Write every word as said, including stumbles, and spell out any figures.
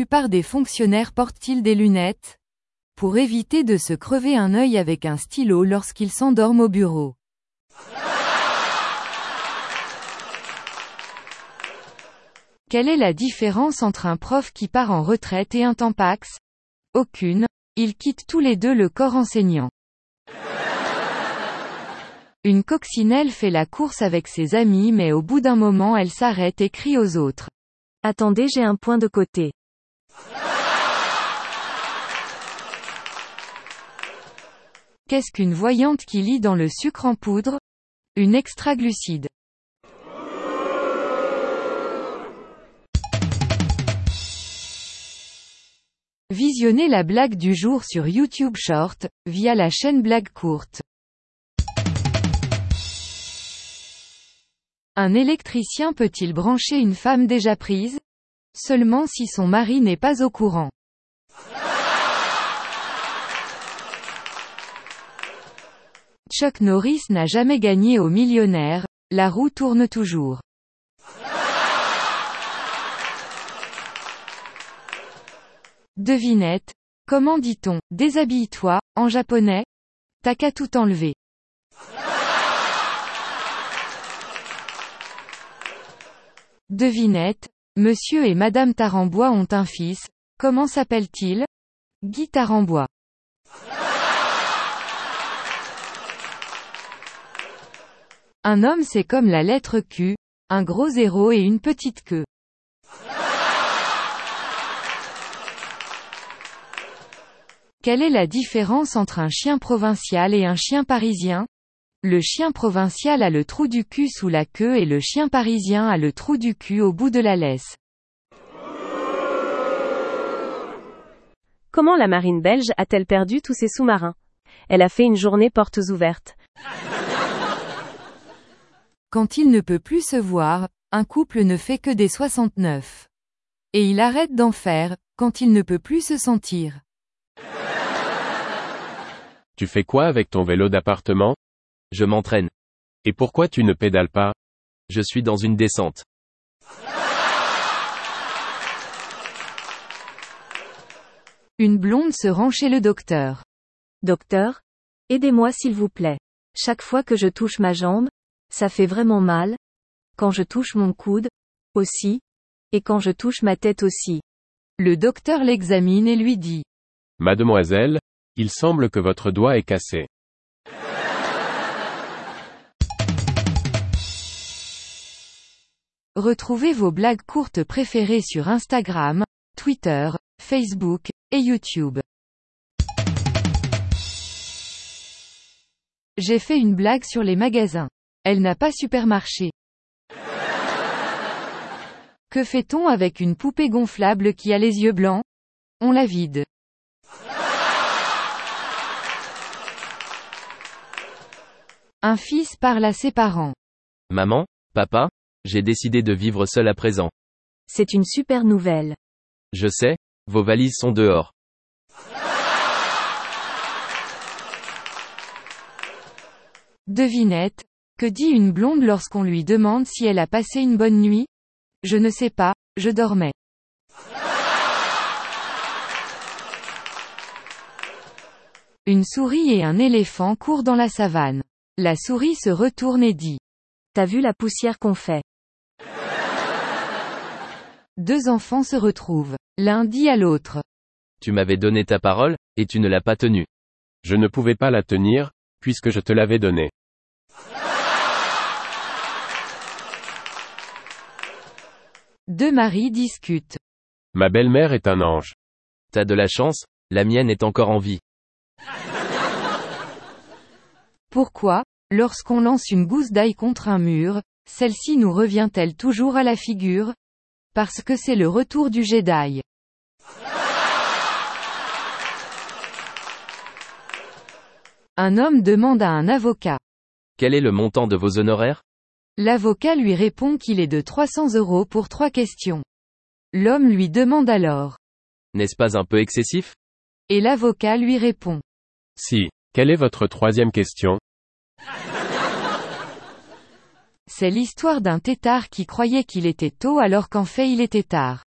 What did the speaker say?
plupart des fonctionnaires portent-ils des lunettes? Pour éviter de se crever un œil avec un stylo lorsqu'ils s'endorment au bureau. Quelle est la différence entre un prof qui part en retraite et un Tampax? Aucune, ils quittent tous les deux le corps enseignant. Une coccinelle fait la course avec ses amis mais au bout d'un moment elle s'arrête et crie aux autres. Attendez, j'ai un point de côté. Qu'est-ce qu'une voyante qui lit dans le sucre en poudre? Une extraglucide. Visionnez la blague du jour sur YouTube Short, via la chaîne Blague Courte. Un électricien peut-il brancher une femme déjà prise? Seulement si son mari n'est pas au courant. Chuck Norris n'a jamais gagné au Millionnaire, la roue tourne toujours. Devinette. Comment dit-on « déshabille-toi » en japonais? T'as qu'à tout enlever. Devinette. Monsieur et Madame Tarambois ont un fils, comment s'appelle-t-il? Guy Tarambois. Un homme c'est comme la lettre Q, un gros zéro et une petite queue. Quelle est la différence entre un chien provincial et un chien parisien? Le chien provincial a le trou du cul sous la queue et le chien parisien a le trou du cul au bout de la laisse. Comment la marine belge a-t-elle perdu tous ses sous-marins? Elle a fait une journée portes ouvertes. Quand il ne peut plus se voir, un couple ne fait que des soixante-neuf. Et il arrête d'en faire, quand il ne peut plus se sentir. Tu fais quoi avec ton vélo d'appartement? Je m'entraîne. Et pourquoi tu ne pédales pas? Je suis dans une descente. Une blonde se rend chez le docteur. Docteur? Aidez-moi s'il vous plaît. Chaque fois que je touche ma jambe, ça fait vraiment mal. Quand je touche mon coude, aussi. Et quand je touche ma tête aussi. Le docteur l'examine et lui dit. Mademoiselle, il semble que votre doigt est cassé. Retrouvez vos blagues courtes préférées sur Instagram, Twitter, Facebook, et YouTube. J'ai fait une blague sur les magasins. Elle n'a pas supermarché. Que fait-on avec une poupée gonflable qui a les yeux blancs? On la vide. Un fils parle à ses parents. Maman, papa, j'ai décidé de vivre seul à présent. C'est une super nouvelle. Je sais, vos valises sont dehors. Devinette. Que dit une blonde lorsqu'on lui demande si elle a passé une bonne nuit? Je ne sais pas, je dormais. Une souris et un éléphant courent dans la savane. La souris se retourne et dit. T'as vu la poussière qu'on fait? Deux enfants se retrouvent. L'un dit à l'autre. Tu m'avais donné ta parole, et tu ne l'as pas tenue. Je ne pouvais pas la tenir, puisque je te l'avais donnée. Deux maris discutent. Ma belle-mère est un ange. T'as de la chance, la mienne est encore en vie. Pourquoi, lorsqu'on lance une gousse d'ail contre un mur, celle-ci nous revient-elle toujours à la figure? Parce que c'est le retour du Jedi. Un homme demande à un avocat. Quel est le montant de vos honoraires? L'avocat lui répond qu'il est de trois cents euros pour trois questions. L'homme lui demande alors. N'est-ce pas un peu excessif? Et l'avocat lui répond. Si. Quelle est votre troisième question? C'est l'histoire d'un têtard qui croyait qu'il était tôt alors qu'en fait il était tard.